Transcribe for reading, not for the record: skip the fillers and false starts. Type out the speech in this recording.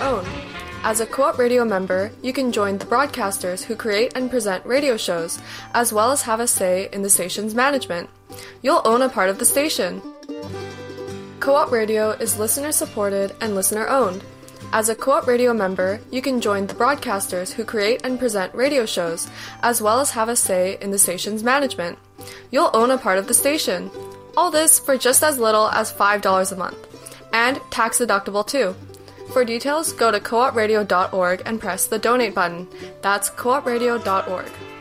own. As a Co-op Radio member, you can join the broadcasters who create and present radio shows, as well as have a say in the station's management. You'll own a part of the station. Co-op Radio is listener-supported and listener-owned. As a Co-op Radio member, you can join the broadcasters who create and present radio shows, as well as have a say in the station's management. You'll own a part of the station. All this for just as little as $5 a month. And tax-deductible too. For details, go to coopradio.org and press the donate button. That's coopradio.org.